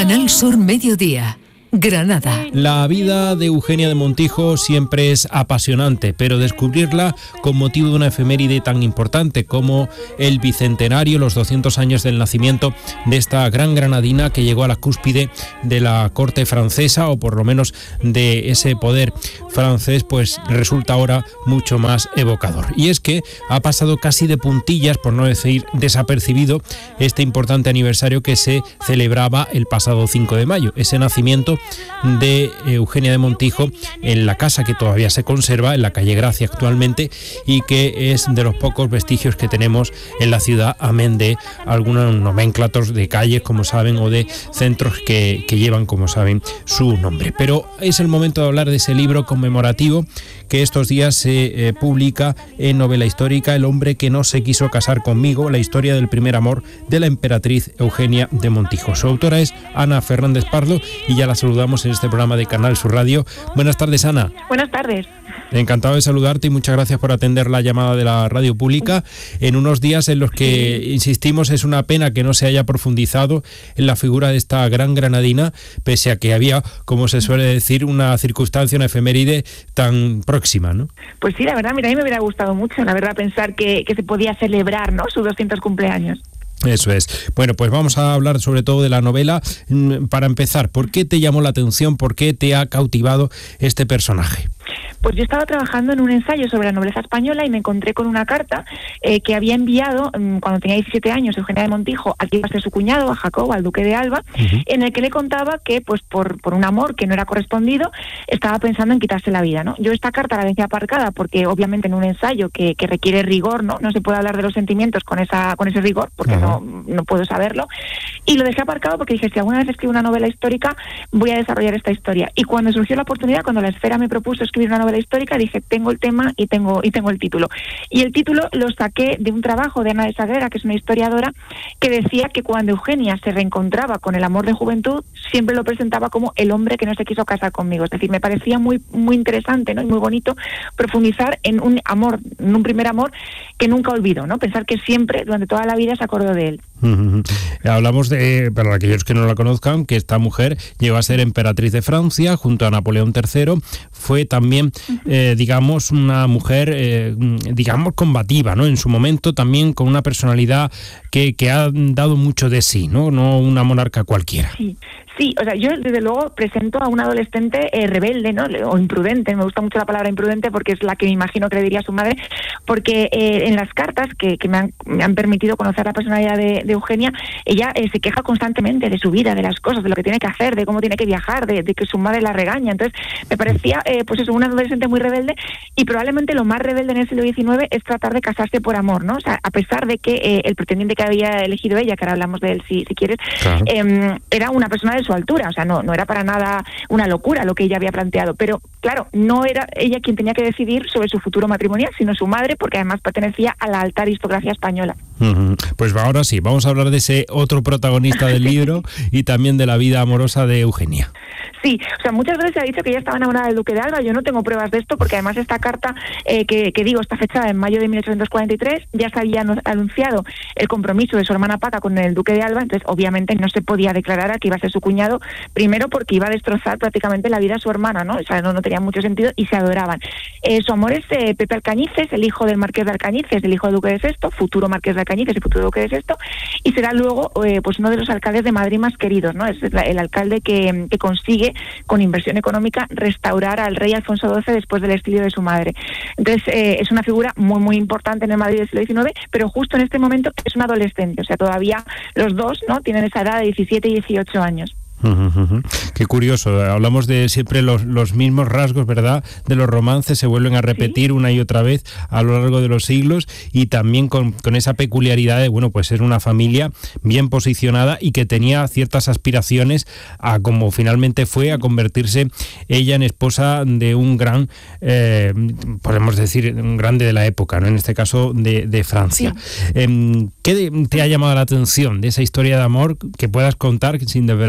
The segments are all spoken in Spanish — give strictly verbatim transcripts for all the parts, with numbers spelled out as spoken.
Canal Sur Mediodía, Granada. La vida de Eugenia de Montijo siempre es apasionante, pero descubrirla con motivo de una efeméride tan importante como el bicentenario, los doscientos años del nacimiento de esta gran granadina que llegó a la cúspide de la corte francesa, o por lo menos de ese poder francés, pues resulta ahora mucho más evocador. Y es que ha pasado casi de puntillas, por no decir desapercibido, este importante aniversario que se celebraba el pasado cinco de mayo, ese nacimiento de Eugenia de Montijo en la casa que todavía se conserva en la calle Gracia actualmente, y que es de los pocos vestigios que tenemos en la ciudad, amén de algunos nomenclatos de calles, como saben, o de centros que, que llevan, como saben, su nombre. Pero es el momento de hablar de ese libro conmemorativo que estos días se eh, publica en Novela Histórica, El hombre que no se quiso casar conmigo, la historia del primer amor de la emperatriz Eugenia de Montijo. Su autora es Ana Fernández Pardo y ya la saludamos en este programa de Canal Sur Radio. Buenas tardes, Ana. Buenas tardes. Encantado de saludarte y muchas gracias por atender la llamada de la radio pública en unos días en los que, insistimos, es una pena que no se haya profundizado en la figura de esta gran granadina, pese a que había, como se suele decir, una circunstancia, una efeméride tan próxima, ¿no? Pues sí, la verdad, mira, a mí me hubiera gustado mucho, la verdad, pensar que, que se podía celebrar, ¿no?, sus doscientos cumpleaños. Eso es. Bueno, pues vamos a hablar sobre todo de la novela. Para empezar, ¿por qué te llamó la atención? ¿Por qué te ha cautivado este personaje? Pues yo estaba trabajando en un ensayo sobre la nobleza española y me encontré con una carta eh, que había enviado um, cuando tenía diecisiete años Eugenia de Montijo al que iba a ser su cuñado, a Jacobo, al duque de Alba, uh-huh. en el que le contaba que pues por, por un amor que no era correspondido estaba pensando en quitarse la vida, ¿no? Yo esta carta la dejé aparcada porque obviamente en un ensayo que, que requiere rigor, ¿no? No se puede hablar de los sentimientos con esa con ese rigor porque uh-huh. no, no puedo saberlo, y lo dejé aparcado porque dije, si alguna vez escribo una novela histórica voy a desarrollar esta historia. Y cuando surgió la oportunidad, cuando la Esfera me propuso escribir una novela histórica, dije, tengo el tema y tengo y tengo el título. Y el título lo saqué de un trabajo de Ana de Sagrera, que es una historiadora, que decía que cuando Eugenia se reencontraba con el amor de juventud, siempre lo presentaba como el hombre que no se quiso casar conmigo. Es decir, me parecía muy muy interesante, ¿no?, y muy bonito profundizar en un amor, en un primer amor que nunca olvidó, ¿no? Pensar que siempre, durante toda la vida, se acordó de él. Uh-huh. Hablamos de, para aquellos que no la conozcan, que esta mujer llegó a ser emperatriz de Francia junto a Napoleón tercero. Fue también, uh-huh. eh, digamos, una mujer, eh, digamos, combativa, ¿no? En su momento también con una personalidad que, que ha dado mucho de sí, ¿no? No una monarca cualquiera. Sí. Sí, o sea, yo desde luego presento a un adolescente eh, rebelde, ¿no?, o imprudente. Me gusta mucho la palabra imprudente porque es la que me imagino que le diría a su madre, porque eh, en las cartas que, que me, han, me han permitido conocer la personalidad de, de Eugenia, ella eh, se queja constantemente de su vida, de las cosas, de lo que tiene que hacer, de cómo tiene que viajar, de, de que su madre la regaña. Entonces, me parecía, eh, pues eso, una adolescente muy rebelde, y probablemente lo más rebelde en el siglo diecinueve es tratar de casarse por amor, ¿no? O sea, a pesar de que eh, el pretendiente que había elegido ella, que ahora hablamos de él si, si quieres, claro. eh, era una persona de su altura, o sea, no, no era para nada una locura lo que ella había planteado, pero claro, no era ella quien tenía que decidir sobre su futuro matrimonial, sino su madre, porque además pertenecía a la alta aristocracia española. Uh-huh. Pues ahora sí, vamos a hablar de ese otro protagonista del libro y también de la vida amorosa de Eugenia. Sí, o sea, muchas veces se ha dicho que ella estaba enamorada del duque de Alba. Yo no tengo pruebas de esto, porque además esta carta eh, que, que digo está fechada en mayo de mil ochocientos cuarenta y tres, ya se había anunciado el compromiso de su hermana Paca con el duque de Alba, entonces obviamente no se podía declarar a que iba a ser su cuñado, primero porque iba a destrozar prácticamente la vida de su hermana, ¿no? O sea, no, no tenía mucho sentido y se adoraban. Eh, su amor es eh, Pepe Alcañices, el hijo del marqués de Alcañices, el hijo del duque de Sexto, futuro marqués de Alcañices y futuro duque de Sexto, y será luego eh, pues uno de los alcaldes de Madrid más queridos, ¿no? Es el, el alcalde que, que consigue, con inversión económica, restaurar al rey Alfonso doce después del exilio de su madre. Entonces, eh, es una figura muy, muy importante en el Madrid del siglo diecinueve, pero justo en este momento es un adolescente, o sea, todavía los dos, ¿no?, tienen esa edad de diecisiete y dieciocho años. Uh-huh, uh-huh. Qué curioso, hablamos de siempre los, los mismos rasgos, ¿verdad?, de los romances, se vuelven a repetir, ¿sí?, una y otra vez a lo largo de los siglos, y también con, con esa peculiaridad de, bueno, pues ser una familia bien posicionada y que tenía ciertas aspiraciones a, como finalmente fue, a convertirse ella en esposa de un gran, eh, podemos decir, un grande de la época, ¿no?, en este caso de, de Francia. Sí. Eh, ¿Qué te ha llamado la atención de esa historia de amor que puedas contar sin desvelar mucho de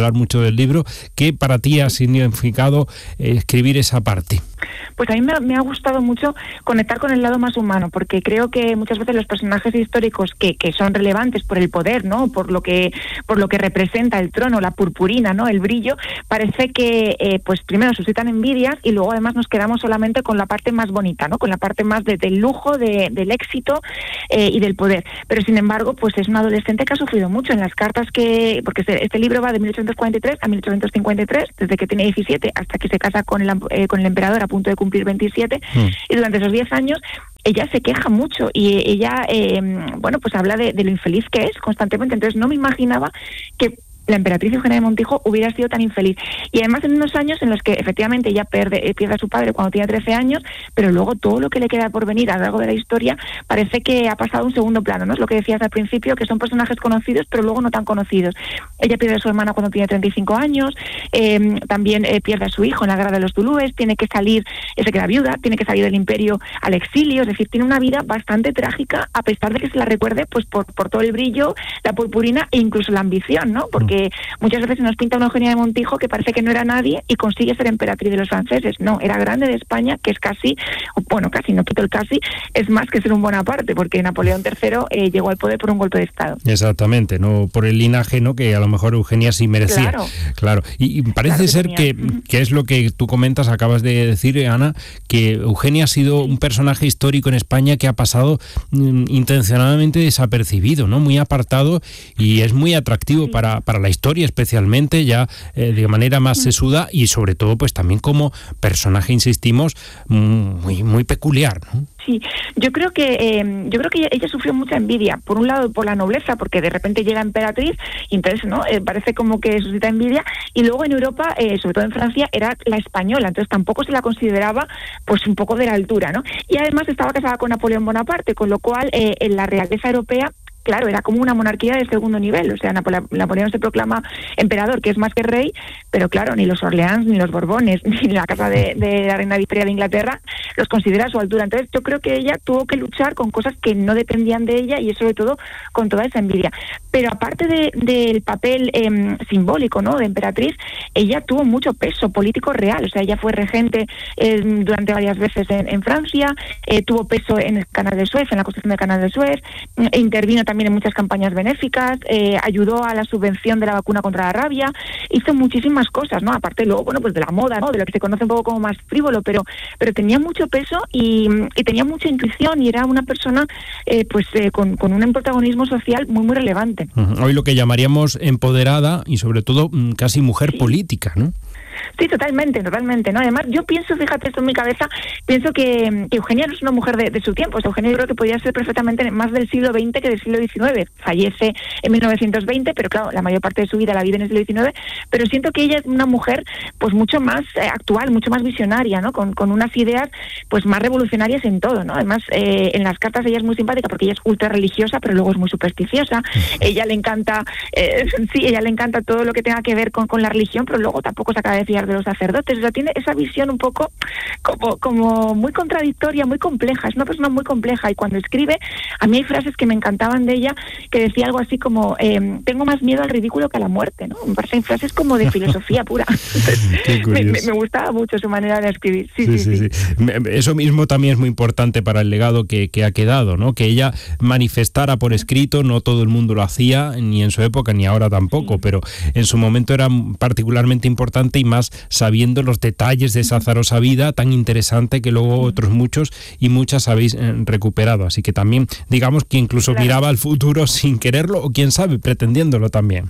del libro. ¿Qué para ti ha significado eh, escribir esa parte? Pues a mí me, me ha gustado mucho conectar con el lado más humano, porque creo que muchas veces los personajes históricos que, que son relevantes por el poder, ¿no? Por lo que por lo que representa el trono, la purpurina, ¿no? El brillo, parece que eh, pues primero suscitan envidias y luego además nos quedamos solamente con la parte más bonita, ¿no? Con la parte más de, del lujo, de, del éxito eh, y del poder. Pero sin embargo, pues es un adolescente que ha sufrido mucho en las cartas que, porque este, este libro va de mil ochocientos cuarenta y tres a mil ochocientos cincuenta y tres, desde que tiene diecisiete hasta que se casa con el, eh, con el emperador a punto de cumplir veintisiete, mm. y durante esos diez años ella se queja mucho y ella, eh, bueno, pues habla de, de lo infeliz que es constantemente. Entonces no me imaginaba que la emperatriz Eugenia de Montijo hubiera sido tan infeliz. Y además en unos años en los que efectivamente ella pierde, pierde a su padre cuando tiene trece años, pero luego todo lo que le queda por venir a lo largo de la historia parece que ha pasado a un segundo plano, ¿no? Es lo que decías al principio, que son personajes conocidos, pero luego no tan conocidos. Ella pierde a su hermana cuando tiene treinta y cinco años, eh, también eh, pierde a su hijo en la guerra de los Zulúes, tiene que salir, eh, se queda viuda, tiene que salir del imperio al exilio, es decir, tiene una vida bastante trágica, a pesar de que se la recuerde pues por, por todo el brillo, la purpurina e incluso la ambición, ¿no? Porque muchas veces nos pinta una Eugenia de Montijo que parece que no era nadie y consigue ser emperatriz de los franceses. No, era grande de España, que es casi, bueno, casi, no quito el casi, es más que ser un Bonaparte, porque Napoleón tercero eh, llegó al poder por un golpe de Estado. Exactamente, no por el linaje, ¿no? Que a lo mejor Eugenia sí merecía. Claro. Claro. Y, y parece claro que ser que, que es lo que tú comentas, acabas de decir, Ana, que Eugenia ha sido un personaje histórico en España que ha pasado mm, intencionadamente desapercibido, ¿no? Muy apartado, y es muy atractivo sí. para, para la historia, especialmente ya eh, de manera más sesuda, y sobre todo pues también como personaje, insistimos, muy muy peculiar, ¿no? Sí, yo creo que eh, yo creo que ella, ella sufrió mucha envidia, por un lado por la nobleza, porque de repente llega emperatriz y entonces no eh, parece como que suscita envidia, y luego en Europa, eh, sobre todo en Francia, era la española, entonces tampoco se la consideraba pues un poco de la altura, ¿no? Y además estaba casada con Napoleón Bonaparte, con lo cual eh, en la realeza europea, claro, era como una monarquía de segundo nivel. O sea, Napole- Napoleón se proclama emperador, que es más que rey, pero claro, ni los Orleans, ni los Borbones, ni la casa de, de la reina Victoria de Inglaterra los considera a su altura. Entonces yo creo que ella tuvo que luchar con cosas que no dependían de ella, y sobre todo con toda esa envidia. Pero aparte de, del papel eh, simbólico, ¿no?, de emperatriz, ella tuvo mucho peso político real. O sea, ella fue regente eh, durante varias veces en, en Francia, eh, tuvo peso en el Canal de Suez, en la construcción del Canal de Suez, e intervino también en muchas campañas benéficas, eh, ayudó a la subvención de la vacuna contra la rabia, hizo muchísimas cosas, ¿no? Aparte luego, bueno, pues de la moda, ¿no?, de lo que se conoce un poco como más frívolo, pero pero tenía mucho peso y, y tenía mucha intuición, y era una persona eh, pues eh, con, con un protagonismo social muy muy relevante. Hoy lo que llamaríamos empoderada y sobre todo casi mujer sí. política, ¿no? Sí, totalmente, totalmente, ¿no? Además, yo pienso, fíjate esto en mi cabeza, pienso que, que Eugenia no es una mujer de, de su tiempo. O sea, Eugenia yo creo que podía ser perfectamente más del siglo veinte que del siglo diecinueve. Fallece en mil novecientos veinte, pero claro, la mayor parte de su vida la vive en el siglo diecinueve, pero siento que ella es una mujer pues mucho más eh, actual, mucho más visionaria, ¿no? Con, con unas ideas pues más revolucionarias en todo, ¿no? Además, eh, en las cartas ella es muy simpática porque ella es ultra religiosa, pero luego es muy supersticiosa. Ella le encanta, eh, sí, ella le encanta todo lo que tenga que ver con, con la religión, pero luego tampoco se acaba de fiar de los sacerdotes. O sea, tiene esa visión un poco como, como muy contradictoria, muy compleja. Es una persona muy compleja, y cuando escribe, a mí hay frases que me encantaban de ella, que decía algo así como eh, tengo más miedo al ridículo que a la muerte, ¿no? Me parecen frases como de filosofía pura. me, me, me gustaba mucho su manera de escribir. Sí sí, sí, sí, sí. sí. Eso mismo también es muy importante para el legado que, que ha quedado, ¿no? Que ella manifestara por escrito. No todo el mundo lo hacía, ni en su época, ni ahora tampoco, sí. pero en su momento era particularmente importante, y más sabiendo los detalles de esa azarosa vida tan interesante que luego otros muchos y muchas habéis eh, recuperado. Así que también, digamos que incluso claro. miraba al futuro sin quererlo, o quién sabe, pretendiéndolo también.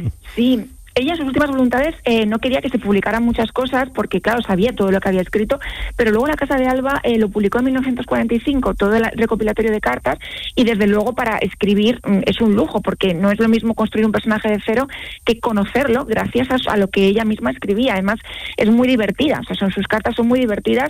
Sí. Ella, en sus últimas voluntades, eh, no quería que se publicaran muchas cosas porque, claro, sabía todo lo que había escrito, pero luego la Casa de Alba eh, lo publicó en mil novecientos cuarenta y cinco, todo el recopilatorio de cartas, y desde luego para escribir mm, es un lujo, porque no es lo mismo construir un personaje de cero que conocerlo gracias a, a lo que ella misma escribía. Además, es muy divertida, o sea, son, sus cartas son muy divertidas,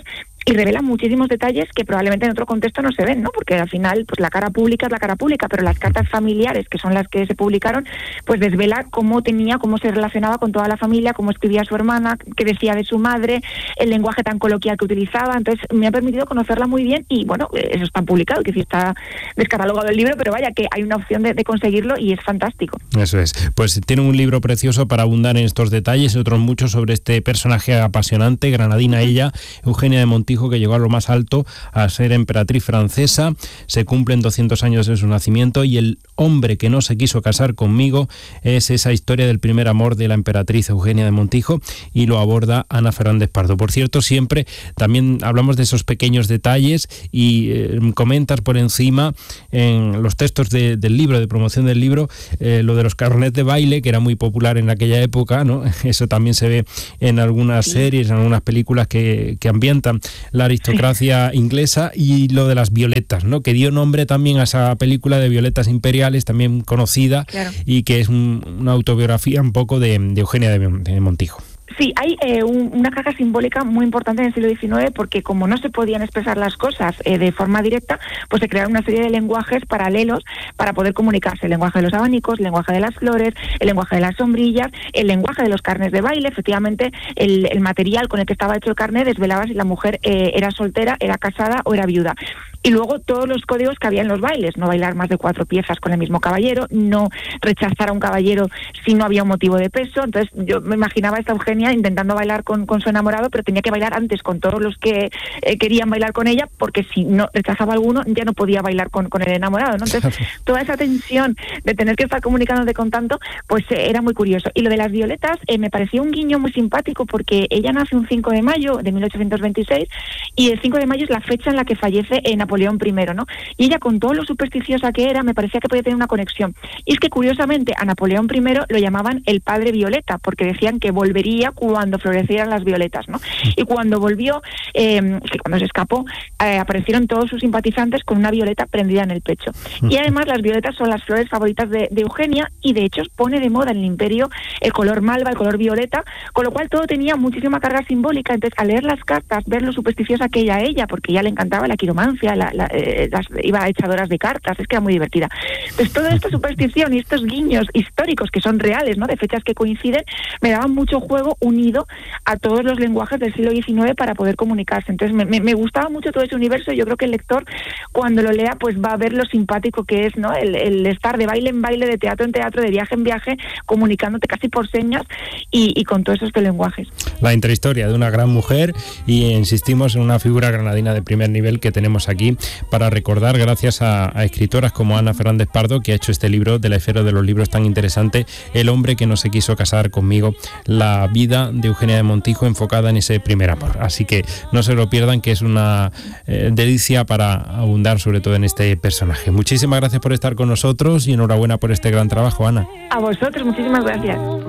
y revela muchísimos detalles que probablemente en otro contexto no se ven, ¿no? Porque al final, pues la cara pública es la cara pública, pero las cartas familiares, que son las que se publicaron, pues desvela cómo tenía, cómo se relacionaba con toda la familia, cómo escribía a su hermana, qué decía de su madre, el lenguaje tan coloquial que utilizaba. Entonces me ha permitido conocerla muy bien y bueno, eso está publicado, que sí está descatalogado el libro, pero vaya que hay una opción de, de conseguirlo y es fantástico. Eso es. Pues tiene un libro precioso para abundar en estos detalles y otros muchos sobre este personaje apasionante, granadina ella, Eugenia de Montijo, que llegó a lo más alto a ser emperatriz francesa. Se cumplen doscientos años de su nacimiento y el hombre que no se quiso casar conmigo es esa historia del primer amor de la emperatriz Eugenia de Montijo y lo aborda Ana Fernández Pardo. Por cierto, siempre también hablamos de esos pequeños detalles y eh, comentas por encima en los textos de, del libro, de promoción del libro, eh, lo de los carnets de baile, que era muy popular en aquella época, ¿no? Eso también se ve en algunas series, en algunas películas que, que ambientan la aristocracia inglesa, y lo de las violetas, ¿no? Que dio nombre también a esa película de Violetas Imperiales, también conocida, claro, y que es un, una autobiografía un poco de, de Eugenia de, de Montijo. Sí, hay eh, un, una carga simbólica muy importante en el siglo diecinueve porque como no se podían expresar las cosas eh, de forma directa, pues se crearon una serie de lenguajes paralelos para poder comunicarse. El lenguaje de los abanicos, el lenguaje de las flores, el lenguaje de las sombrillas, el lenguaje de los carnets de baile. Efectivamente, el, el material con el que estaba hecho el carnet desvelaba si la mujer eh, era soltera, era casada o era viuda. Y luego todos los códigos que había en los bailes: no bailar más de cuatro piezas con el mismo caballero, no rechazar a un caballero si no había un motivo de peso. Entonces yo me imaginaba a esta Eugenia intentando bailar con, con su enamorado, pero tenía que bailar antes con todos los que eh, querían bailar con ella, porque si no rechazaba a alguno ya no podía bailar con, con el enamorado, ¿no? Entonces toda esa tensión de tener que estar comunicándote con tanto, pues eh, era muy curioso. Y lo de las violetas eh, me pareció un guiño muy simpático porque ella nace un cinco de mayo de mil ochocientos veintiséis y el cinco de mayo es la fecha en la que fallece eh, Napoleón primero, ¿no? Y ella, con todo lo supersticiosa que era, me parecía que podía tener una conexión. Y es que curiosamente a Napoleón primero lo llamaban el padre Violeta, porque decían que volvería cuando florecieran las violetas, ¿no? Y cuando volvió, eh, que cuando se escapó, eh, aparecieron todos sus simpatizantes con una violeta prendida en el pecho. Y además las violetas son las flores favoritas de, de Eugenia, y de hecho pone de moda en el imperio el color malva, el color violeta, con lo cual todo tenía muchísima carga simbólica. Entonces, al leer las cartas, ver lo supersticiosa que ella ella, porque ella le encantaba la quiromancia, la, la, eh, las, iba a echadoras de cartas, es que era muy divertida. Entonces, toda esta superstición y estos guiños históricos que son reales, ¿no?, de fechas que coinciden, me daban mucho juego unido a todos los lenguajes del siglo diecinueve para poder comunicarse. Entonces me, me, me gustaba mucho todo ese universo, y yo creo que el lector, cuando lo lea, pues va a ver lo simpático que es, ¿no?, el, el estar de baile en baile, de teatro en teatro, de viaje en viaje, comunicándote casi por señas y, y con todos estos lenguajes. La intrahistoria de una gran mujer, y insistimos en una figura granadina de primer nivel que tenemos aquí para recordar, gracias a, a escritoras como Ana Fernández Pardo, que ha hecho este libro de la esfera de los libros tan interesante, El hombre que no se quiso casar conmigo, la vida de Eugenia de Montijo enfocada en ese primer amor. Así que no se lo pierdan, que es una eh, delicia para abundar sobre todo en este personaje. Muchísimas gracias por estar con nosotros y enhorabuena por este gran trabajo, Ana. A vosotros, muchísimas gracias.